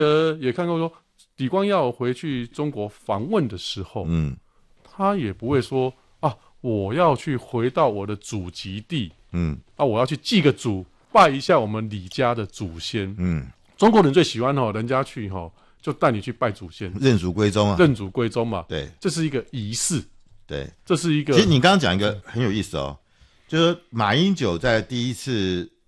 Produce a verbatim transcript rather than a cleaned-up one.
呃，也看过说，李光耀回去中国访问的时候，嗯，他也不会说啊，我要去回到我的祖籍地，嗯，啊，我要去祭个祖，拜一下我们李家的祖先，嗯，中国人最喜欢哈，人家去哈，就带你去拜祖先， 认祖归宗啊， 认祖归宗嘛， 对， 这是一个仪式， 对， 这是一个。 其实你刚刚讲一个很有意思哦，就是马英九在第一次